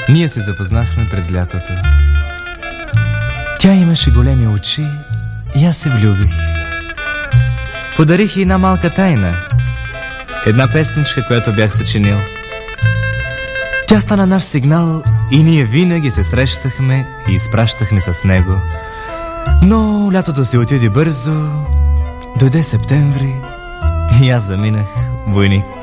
Ние се запознахме през лятото. Тя имаше големи очи и аз се влюбих. Подарих й една малка тайна, една песничка, която бях съчинил. Тя стана наш сигнал и ние винаги се срещахме и изпращахме с него. Но лятото си отиде бързо, дойде септември и аз заминах войник.